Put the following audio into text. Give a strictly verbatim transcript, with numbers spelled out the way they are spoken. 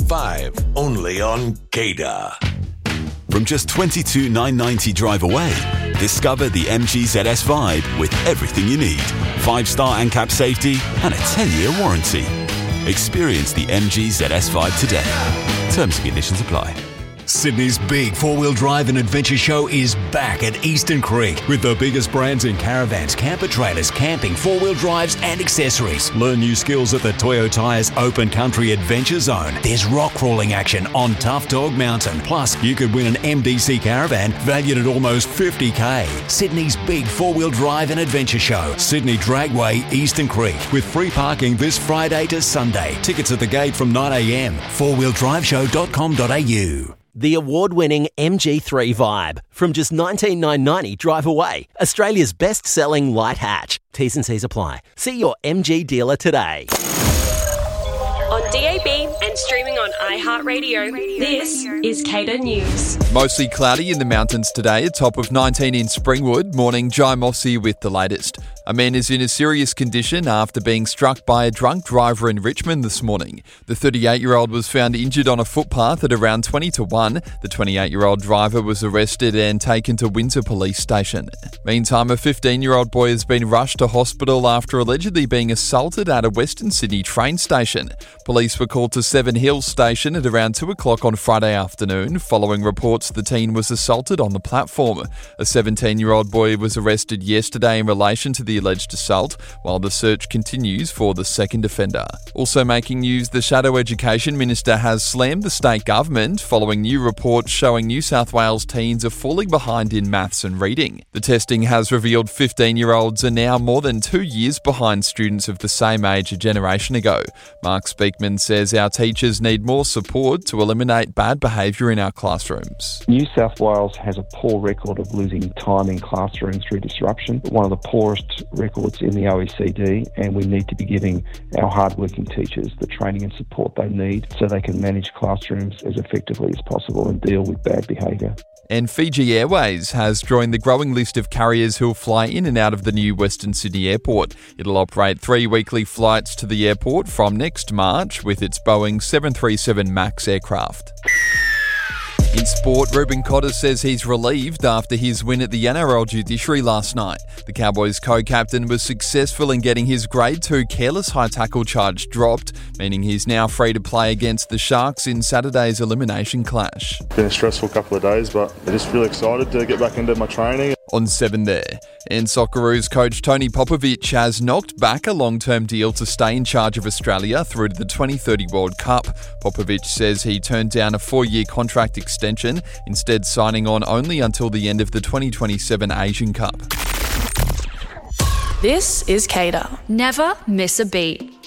five, only on Gator. From just twenty-two thousand nine hundred ninety drive away, discover the M G Z S Vibe with everything you need. five-star ANCAP safety and a ten-year warranty. Experience the M G Z S Vibe today. Terms and conditions apply. Sydney's big four-wheel drive and adventure show is back at Eastern Creek with the biggest brands in caravans, camper trailers, camping, four-wheel drives and accessories. Learn new skills at the Toyo Tyres Open Country Adventure Zone. There's rock crawling action on Tough Dog Mountain. Plus, you could win an M D C caravan valued at almost fifty K. Sydney's big four-wheel drive and adventure show. Sydney Dragway, Eastern Creek, with free parking this Friday to Sunday. Tickets at the gate from nine a m. four wheel drive show dot com dot a u. The award-winning M G three Vibe. From just nineteen thousand nine hundred ninety drive away. Australia's best-selling light hatch. T's and C's apply. See your M G dealer today. On D A B and streaming on iHeartRadio, this is Cater News. Mostly cloudy in the mountains today, a top of nineteen in Springwood. Morning, Jai Mossy with the latest. A man is in a serious condition after being struck by a drunk driver in Richmond this morning. The thirty-eight-year-old was found injured on a footpath at around twenty to one. The twenty-eight-year-old driver was arrested and taken to Windsor Police Station. Meantime, a fifteen-year-old boy has been rushed to hospital after allegedly being assaulted at a Western Sydney train station. Police were called to Seven Hills Station at around two o'clock on Friday afternoon, following reports the teen was assaulted on the platform. A seventeen-year-old boy was arrested yesterday in relation to the alleged assault, while the search continues for the second offender. Also making news, the Shadow Education Minister has slammed the state government following new reports showing New South Wales teens are falling behind in maths and reading. The testing has revealed fifteen-year-olds are now more than two years behind students of the same age a generation ago. Mark Speakman says our teachers need more support to eliminate bad behaviour in our classrooms. New South Wales has a poor record of losing time in classrooms through disruption, one of the poorest records in the O E C D, and we need to be giving our hard-working teachers the training and support they need so they can manage classrooms as effectively as possible and deal with bad behaviour. And Fiji Airways has joined the growing list of carriers who'll fly in and out of the new Western Sydney airport. It'll operate three weekly flights to the airport from next March with its Boeing seven thirty-seven MAX aircraft. In sport, Ruben Cotter says he's relieved after his win at the N R L judiciary last night. The Cowboys co-captain was successful in getting his grade two careless high tackle charge dropped, meaning he's now free to play against the Sharks in Saturday's elimination clash. Been a stressful couple of days, but I'm just really excited to get back into my training. On seven there. And Socceroos coach Tony Popovic has knocked back a long-term deal to stay in charge of Australia through to the twenty thirty World Cup. Popovic says he turned down a four-year contract extension, instead signing on only until the end of the twenty twenty-seven Asian Cup. This is Cater. Never miss a beat.